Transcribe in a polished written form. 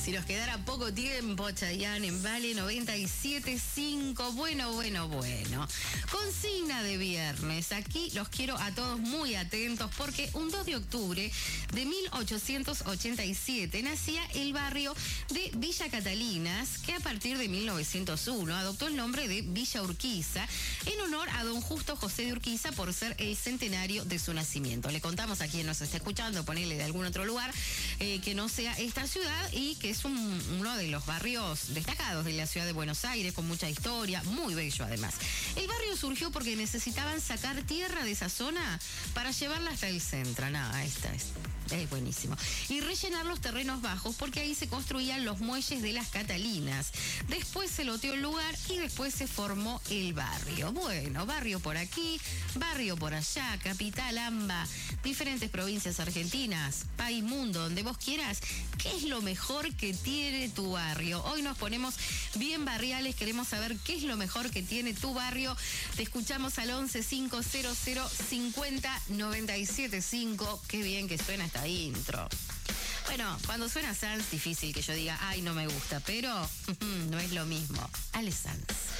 Si nos quedara poco tiempo, Chayanne en Vale 97.5. Bueno. Consigna de viernes. Aquí los quiero a todos muy atentos porque un 2 de octubre de 1887 nacía el barrio de Villa Catalinas, que a partir de 1901 adoptó el nombre de Villa Urquiza en honor a don Justo José de Urquiza por ser el centenario de su nacimiento. Le contamos a quien nos está escuchando, ponerle de algún otro lugar que no sea esta ciudad y que es uno de los barrios destacados de la ciudad de Buenos Aires, con mucha historia, muy bello además. El barrio surgió porque necesitaban sacar tierra de esa zona para llevarla hasta el centro. Es buenísimo. Y rellenar los terrenos bajos porque ahí se construían los muelles de las Catalinas. Después se loteó el lugar y después se formó el barrio. Bueno, barrio por aquí, barrio por allá, capital, AMBA, diferentes provincias argentinas, país, mundo, donde vos quieras. ¿Qué es lo mejor que tiene tu barrio? Hoy nos ponemos bien barriales, queremos saber qué es lo mejor que tiene tu barrio. Te escuchamos al 11 500 50 97 5. Qué bien que suena esta intro. Bueno, cuando suena Sanz, difícil que yo diga, ay, no me gusta, pero no es lo mismo. Ale Sanz.